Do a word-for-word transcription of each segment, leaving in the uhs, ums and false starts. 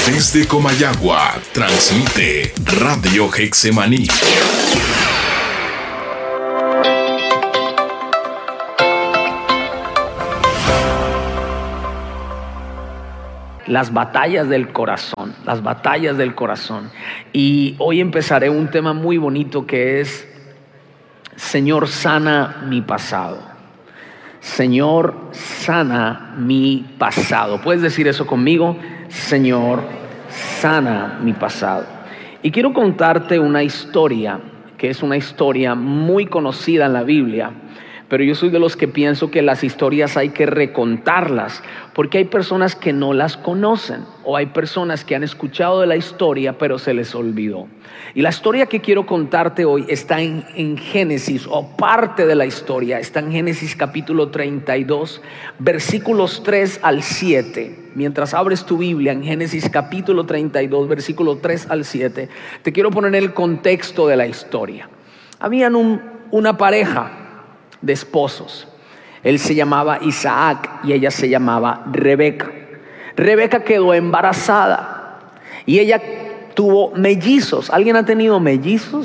Desde Comayagua, transmite Radio Getsemaní. Las batallas del corazón, las batallas del corazón. Y hoy empezaré un tema muy bonito que es: Señor, sana mi pasado. Señor, sana mi pasado. ¿Puedes decir eso conmigo? Señor, sana mi pasado. Y quiero contarte una historia, que es una historia muy conocida en la Biblia, pero yo soy de los que pienso que las historias hay que recontarlas, porque hay personas que no las conocen, o hay personas que han escuchado de la historia, pero se les olvidó. Y la historia que quiero contarte hoy está en, en Génesis, o parte de la historia está en Génesis capítulo treinta y dos, versículos tres al siete. Mientras abres tu Biblia en Génesis capítulo treinta y dos, versículo tres al siete, te quiero poner el contexto de la historia. Habían un, una pareja de esposos. Él se llamaba Isaac y ella se llamaba Rebeca. Rebeca quedó embarazada y ella tuvo mellizos. ¿Alguien ha tenido mellizos?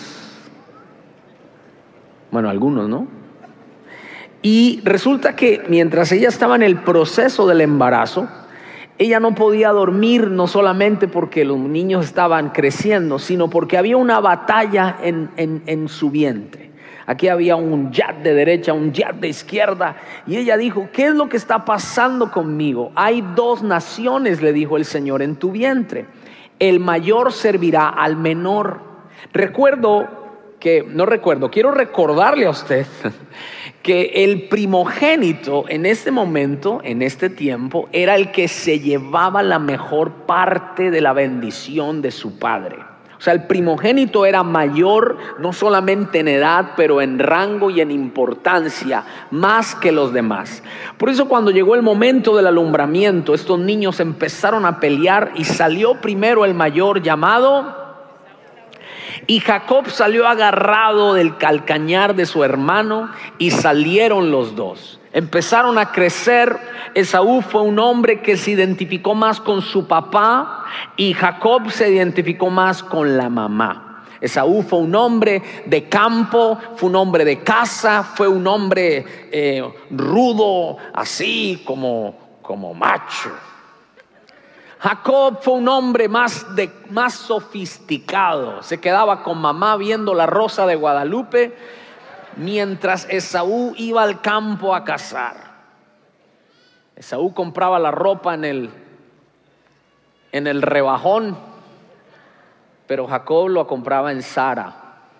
Bueno, algunos, ¿no? Y resulta que mientras ella estaba en el proceso del embarazo, ella no podía dormir, no solamente porque los niños estaban creciendo, sino porque había una batalla en, en, en su vientre. Aquí había un jab de derecha, un jab de izquierda. Y ella dijo: ¿qué es lo que está pasando conmigo? Hay dos naciones, le dijo el Señor, en tu vientre. El mayor servirá al menor. Recuerdo que, no recuerdo, quiero recordarle a usted que el primogénito en este momento, en este tiempo, era el que se llevaba la mejor parte de la bendición de su padre. O sea, el primogénito era mayor, no solamente en edad, pero en rango y en importancia, más que los demás. Por eso cuando llegó el momento del alumbramiento, estos niños empezaron a pelear y salió primero el mayor, llamado, y Jacob salió agarrado del calcañar de su hermano y salieron los dos. Empezaron a crecer. Esaú fue un hombre que se identificó más con su papá y Jacob se identificó más con la mamá. Esaú fue un hombre de campo, fue un hombre de casa, fue un hombre eh, rudo, así como, como macho. Jacob fue un hombre más, de, más sofisticado. Se quedaba con mamá viendo La Rosa de Guadalupe, mientras Esaú iba al campo a cazar. Esaú compraba la ropa en el, en el rebajón, pero Jacob lo compraba en Zara.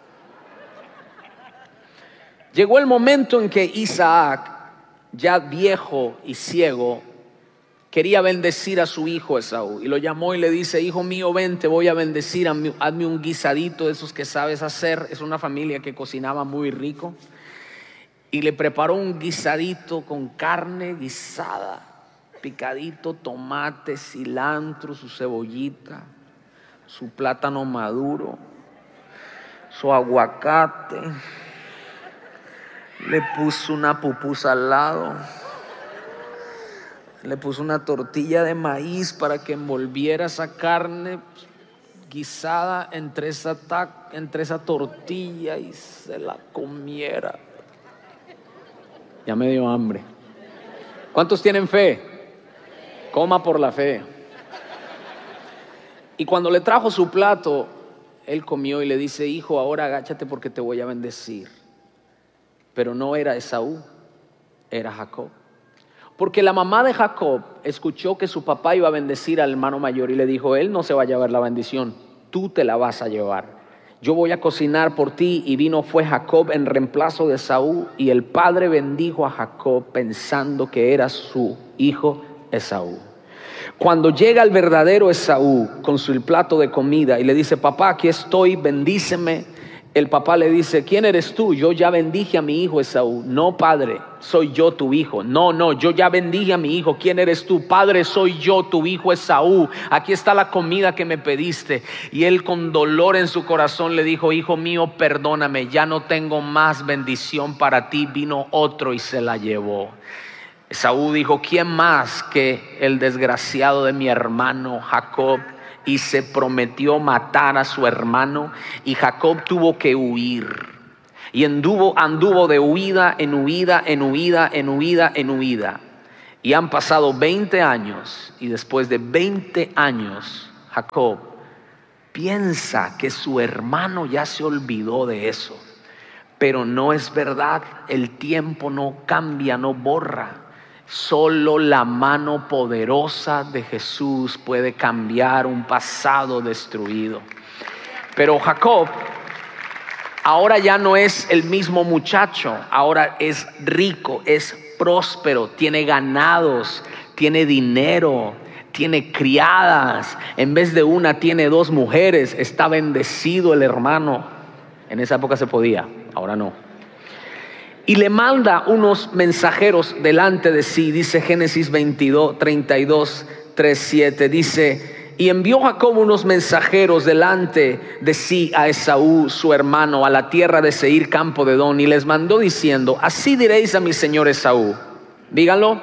Llegó el momento en que Isaac, ya viejo y ciego, quería bendecir a su hijo Esaú, y lo llamó y le dice: hijo mío, ven, te voy a bendecir, hazme un guisadito de esos que sabes hacer. Es una familia que cocinaba muy rico, y le preparó un guisadito con carne guisada, picadito, tomate, cilantro, su cebollita, su plátano maduro, su aguacate. Le puso una pupusa al lado. Le puso una tortilla de maíz para que envolviera esa carne guisada entre esa, ta- entre esa tortilla y se la comiera. Ya me dio hambre. ¿Cuántos tienen fe? Coma por la fe. Y cuando le trajo su plato, él comió y le dice: hijo, ahora agáchate porque te voy a bendecir. Pero no era Esaú, era Jacob. Porque la mamá de Jacob escuchó que su papá iba a bendecir al hermano mayor y le dijo: él no se va a llevar la bendición, tú te la vas a llevar. Yo voy a cocinar por ti. Y vino fue Jacob en reemplazo de Esaú, y el padre bendijo a Jacob pensando que era su hijo Esaú. Cuando llega el verdadero Esaú con su plato de comida y le dice: papá, aquí estoy, bendíceme. El papá le dice: ¿quién eres tú? Yo ya bendije a mi hijo Esaú. No, padre, soy yo tu hijo. No, no, yo ya bendije a mi hijo. ¿Quién eres tú? Padre, soy yo tu hijo Esaú. Aquí está la comida que me pediste. Y él, con dolor en su corazón, le dijo: hijo mío, perdóname, ya no tengo más bendición para ti. Vino otro y se la llevó. Esaú dijo: ¿quién más que el desgraciado de mi hermano Jacob? y se prometió matar a su hermano, y Jacob tuvo que huir. Y anduvo, anduvo de huida en huida, en huida, en huida, en huida. Y han pasado veinte años, y después de veinte años, Jacob piensa que su hermano ya se olvidó de eso. Pero no es verdad, el tiempo no cambia, no borra. Solo la mano poderosa de Jesús puede cambiar un pasado destruido. Pero Jacob ahora ya no es el mismo muchacho, ahora es rico, es próspero, tiene ganados, tiene dinero, tiene criadas. En vez de una tiene dos mujeres. Está bendecido el hermano. En esa época se podía, ahora no. Y le manda unos mensajeros delante de sí. Dice Génesis veintidós, treinta y dos, tres, siete. Dice: y envió Jacob unos mensajeros delante de sí a Esaú, su hermano, a la tierra de Seir, campo de Edom, y les mandó diciendo: así diréis a mi señor Esaú. Díganlo.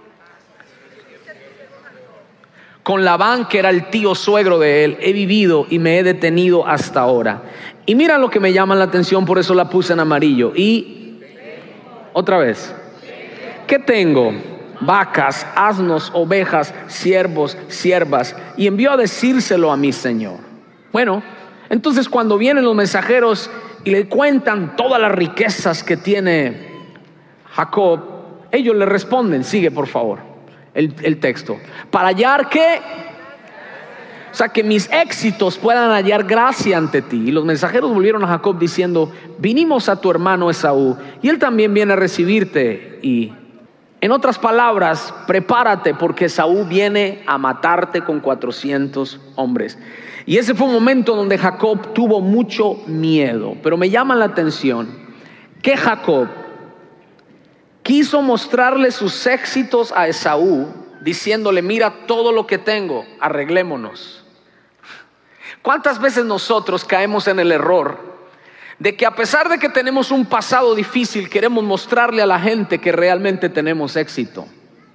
Con Labán, que era el tío suegro de él, he vivido y me he detenido hasta ahora. Y mira lo que me llama la atención, por eso la puse en amarillo. Y otra vez, ¿qué tengo? Vacas, asnos, ovejas, siervos, siervas. Y envió a decírselo a mi señor. Bueno, entonces cuando vienen los mensajeros y le cuentan todas las riquezas que tiene Jacob, ellos le responden. Sigue, por favor, el, el texto. Para hallar que, o sea, que mis éxitos puedan hallar gracia ante ti. Y los mensajeros volvieron a Jacob diciendo: vinimos a tu hermano Esaú, y él también viene a recibirte. Y en otras palabras, prepárate, porque Esaú viene a matarte con cuatrocientos hombres. Y ese fue un momento donde Jacob tuvo mucho miedo. Pero me llama la atención que Jacob quiso mostrarle sus éxitos a Esaú, diciéndole: mira todo lo que tengo, arreglémonos. ¿Cuántas veces nosotros caemos en el error de que, a pesar de que tenemos un pasado difícil, queremos mostrarle a la gente que realmente tenemos éxito?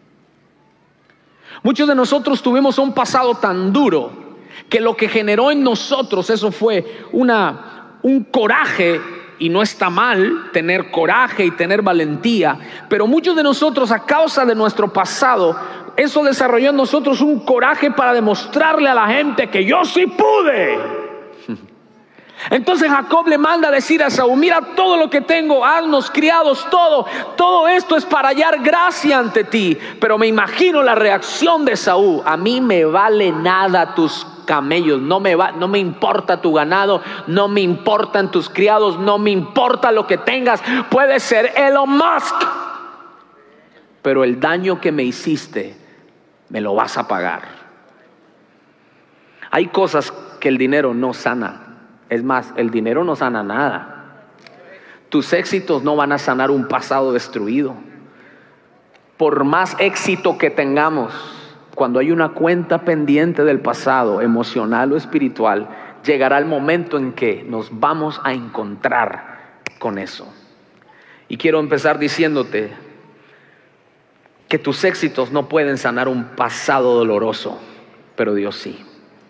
Muchos de nosotros tuvimos un pasado tan duro que lo que generó en nosotros, eso fue una, un coraje. Y no está mal tener coraje y tener valentía, pero muchos de nosotros, a causa de nuestro pasado, eso desarrolló en nosotros un coraje para demostrarle a la gente que yo sí pude. Entonces Jacob le manda a decir a Esaú: mira todo lo que tengo, asnos, criados, todo, todo esto es para hallar gracia ante ti. Pero me imagino la reacción de Esaú: a mí me vale nada tus camellos, no me va, no me importa tu ganado, no me importan tus criados, no me importa lo que tengas, puede ser Elon Musk, pero el daño que me hiciste me lo vas a pagar. Hay cosas que el dinero no sana. Es más, el dinero no sana nada. Tus éxitos no van a sanar un pasado destruido. Por más éxito que tengamos, cuando hay una cuenta pendiente del pasado, emocional o espiritual, llegará el momento en que nos vamos a encontrar con eso. Y quiero empezar diciéndote que tus éxitos no pueden sanar un pasado doloroso, pero Dios sí.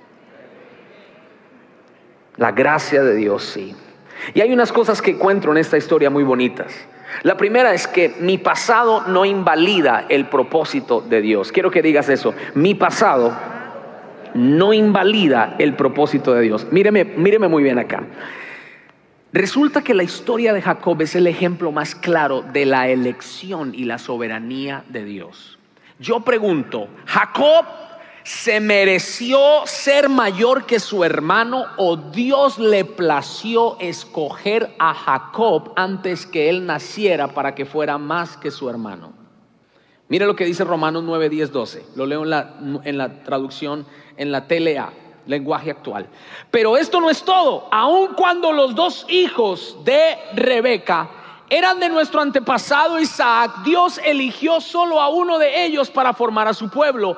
La gracia de Dios sí. Y hay unas cosas que encuentro en esta historia muy bonitas. La primera es que mi pasado no invalida el propósito de Dios. Quiero que digas eso. Mi pasado no invalida el propósito de Dios. Míreme, míreme muy bien acá. Resulta que la historia de Jacob es el ejemplo más claro de la elección y la soberanía de Dios. Yo pregunto, ¿Jacob se mereció ser mayor que su hermano, o Dios le plació escoger a Jacob antes que él naciera para que fuera más que su hermano? Mire lo que dice Romanos nueve, diez, doce. Lo leo en la, en la traducción, en la T L A, lenguaje actual. Pero esto no es todo. Aun cuando los dos hijos de Rebeca eran de nuestro antepasado Isaac, Dios eligió solo a uno de ellos para formar a su pueblo.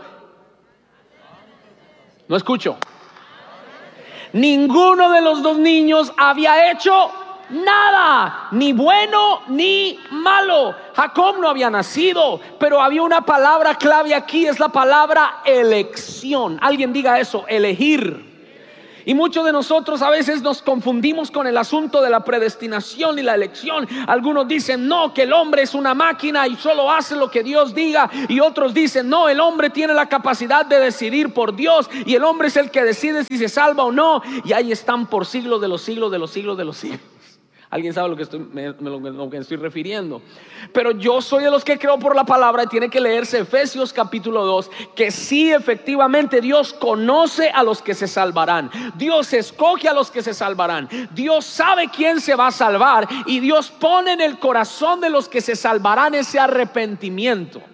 No escucho. Ninguno de los dos niños había hecho nada, ni bueno ni malo. Jacob no había nacido, pero había una palabra clave aquí, es la palabra elección. Alguien diga eso, elegir. Y muchos de nosotros a veces nos confundimos con el asunto de la predestinación y la elección. Algunos dicen no, que el hombre es una máquina y solo hace lo que Dios diga. Y otros dicen no, el hombre tiene la capacidad de decidir por Dios y el hombre es el que decide si se salva o no. Y ahí están por siglos de los siglos de los siglos de los siglos. Alguien sabe lo que estoy, me, me, lo que estoy refiriendo. Pero yo soy de los que creo por la palabra. Y tiene que leerse Efesios capítulo dos, que sí, efectivamente Dios conoce a los que se salvarán. Dios escoge a los que se salvarán. Dios sabe quién se va a salvar. Y Dios pone en el corazón de los que se salvarán ese arrepentimiento.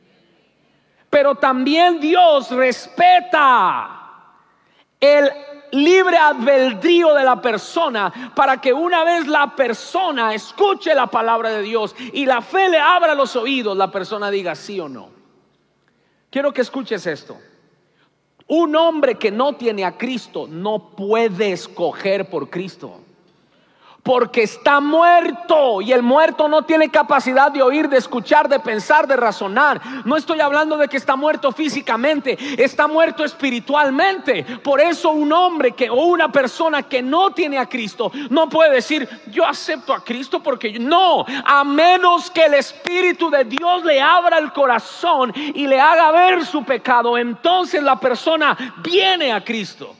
Pero también Dios respeta el libre albedrío de la persona, para que una vez la persona escuche la palabra de Dios y la fe le abra los oídos, la persona diga sí o no. Quiero que escuches esto. Un hombre que no tiene a Cristo no puede escoger por Cristo, porque está muerto, y el muerto no tiene capacidad de oír, de escuchar, de pensar, de razonar. No estoy hablando de que está muerto físicamente, está muerto espiritualmente. Por eso un hombre que, o una persona que no tiene a Cristo no puede decir yo acepto a Cristo porque yo, no, a menos que el Espíritu de Dios le abra el corazón y le haga ver su pecado, entonces la persona viene a Cristo.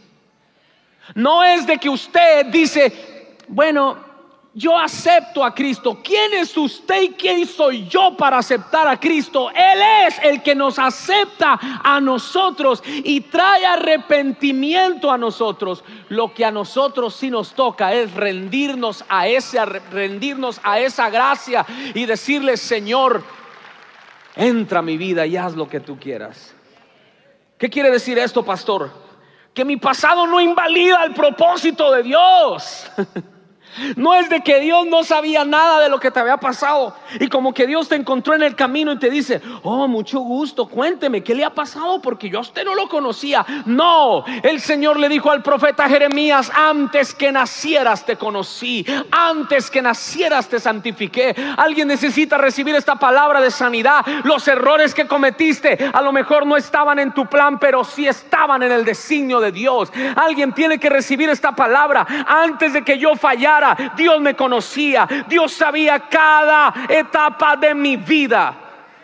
No es de que usted dice bueno, yo acepto a Cristo. ¿Quién es usted y quién soy yo para aceptar a Cristo? Él es el que nos acepta a nosotros y trae arrepentimiento a nosotros. Lo que a nosotros sí nos toca es rendirnos a ese, rendirnos a esa gracia y decirle Señor, entra a mi vida y haz lo que tú quieras. ¿Qué quiere decir esto, pastor? Que mi pasado no invalida el propósito de Dios. No es de que Dios no sabía nada de lo que te había pasado y como que Dios te encontró en el camino y te dice oh, mucho gusto, cuénteme qué le ha pasado porque yo a usted no lo conocía. No, el Señor le dijo al profeta Jeremías, antes que nacieras te conocí, antes que nacieras te santifiqué. Alguien necesita recibir esta palabra de sanidad. Los errores que cometiste a lo mejor no estaban en tu plan, pero sí estaban en el designio de Dios. Alguien tiene que recibir esta palabra. Antes de que yo fallara, Dios me conocía, Dios sabía cada etapa de mi vida.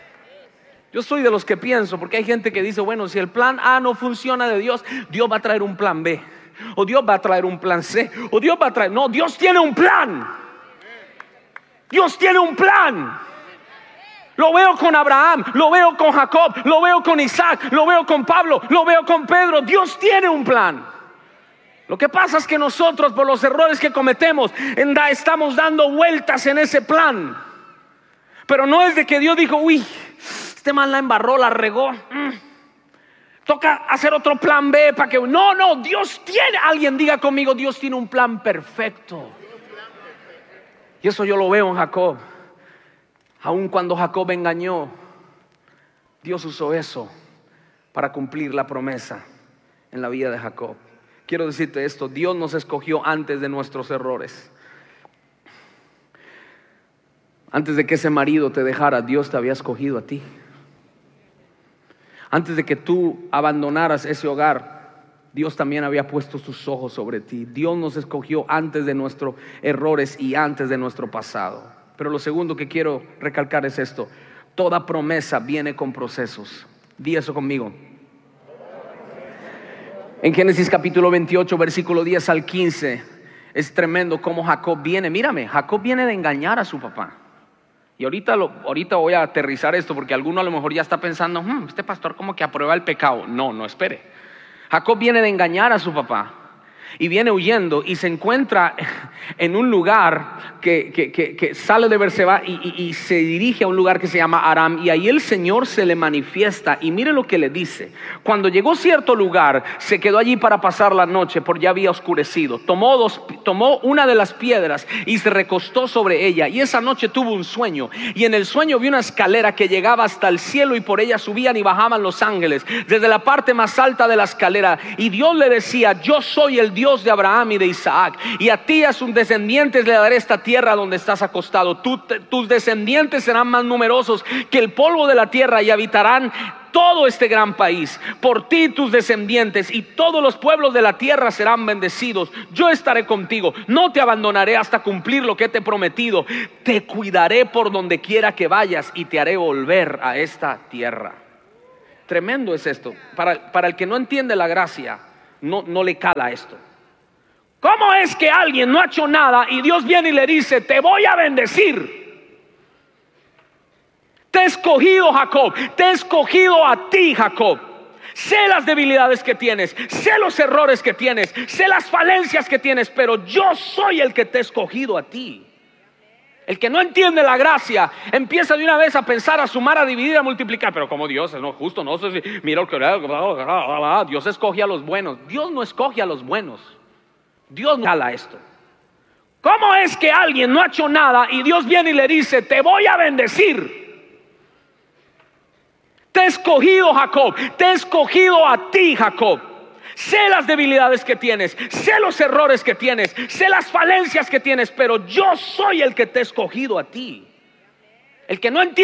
Yo soy de los que pienso, porque hay gente que dice bueno, si el plan A no funciona de Dios, Dios va a traer un plan B, o Dios va a traer un plan C, o Dios va a traer, no, Dios tiene un plan. Dios tiene un plan. Lo veo con Abraham, lo veo con Jacob, lo veo con Isaac, lo veo con Pablo, lo veo con Pedro. Dios tiene un plan. Lo que pasa es que nosotros, por los errores que cometemos, estamos dando vueltas en ese plan. Pero no es de que Dios dijo uy, este man la embarró, la regó, mm, toca hacer otro plan B para que... No, no, Dios tiene, alguien diga conmigo, Dios tiene un plan perfecto. Y eso yo lo veo en Jacob. Aun cuando Jacob engañó, Dios usó eso para cumplir la promesa en la vida de Jacob. Quiero decirte esto, Dios nos escogió antes de nuestros errores. Antes de que ese marido te dejara, Dios te había escogido a ti. Antes de que tú abandonaras ese hogar, Dios también había puesto sus ojos sobre ti. Dios nos escogió antes de nuestros errores y antes de nuestro pasado. Pero lo segundo que quiero recalcar es esto: toda promesa viene con procesos. Di eso conmigo. En Génesis capítulo veintiocho, versículo diez al quince, es tremendo cómo Jacob viene. Mírame, Jacob viene de engañar a su papá. Y ahorita, lo, ahorita voy a aterrizar esto, porque alguno a lo mejor ya está pensando hm, este pastor como que aprueba el pecado. No, no, espere. Jacob viene de engañar a su papá y viene huyendo y se encuentra en un lugar que, que, que, que sale de Berseba y, y, y se dirige a un lugar que se llama Aram, y ahí el Señor se le manifiesta y mire lo que le dice. Cuando llegó a cierto lugar, se quedó allí para pasar la noche, porque ya había oscurecido. Tomó, dos, tomó una de las piedras y se recostó sobre ella, y esa noche tuvo un sueño, y en el sueño vio una escalera que llegaba hasta el cielo, y por ella subían y bajaban los ángeles desde la parte más alta de la escalera, y Dios le decía: yo soy el Dios de Abraham y de Isaac, y a ti y a sus descendientes le daré esta tierra donde estás acostado. Tú, tus descendientes serán más numerosos que el polvo de la tierra y habitarán todo este gran país. Por ti tus descendientes y todos los pueblos de la tierra serán bendecidos. Yo estaré contigo, no te abandonaré hasta cumplir lo que te he prometido. Te cuidaré por donde quiera que vayas y te haré volver a esta tierra. Tremendo es esto. Para, para el que no entiende la gracia, no, no le cala esto. ¿Cómo es que alguien no ha hecho nada y Dios viene y le dice: te voy a bendecir? Te he escogido, Jacob, te he escogido a ti, Jacob. Sé las debilidades que tienes, sé los errores que tienes, sé las falencias que tienes, pero yo soy el que te he escogido a ti. El que no entiende la gracia empieza de una vez a pensar, a sumar, a dividir, a multiplicar. Pero como Dios es no justo, no sé si mira lo que Dios escoge a los buenos. Dios no escoge a los buenos. Dios no cala esto. ¿Cómo es que alguien no ha hecho nada y Dios viene y le dice: te voy a bendecir? Te he escogido, Jacob, te he escogido a ti, Jacob. Sé las debilidades que tienes, sé los errores que tienes, sé las falencias que tienes, pero yo soy el que te he escogido a ti. El que no entiende